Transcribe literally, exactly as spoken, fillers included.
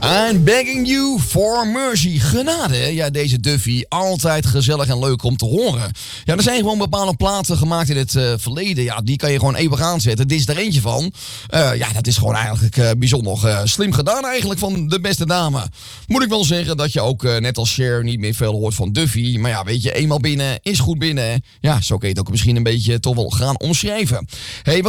I'm begging you for mercy. Genade. Ja, deze Duffy. Altijd gezellig en leuk om te horen. Ja, er zijn gewoon bepaalde platen gemaakt in het uh, verleden. Ja, die kan je gewoon eeuwig aanzetten. Dit is er eentje van. Uh, ja, dat is gewoon eigenlijk uh, bijzonder uh, slim gedaan eigenlijk van de beste dame. Moet ik wel zeggen dat je ook uh, net als Cher niet meer veel hoort van Duffy. Maar ja, weet je, eenmaal binnen is goed binnen. Ja, zo kun je het ook misschien een beetje toch wel gaan omschrijven. Hey,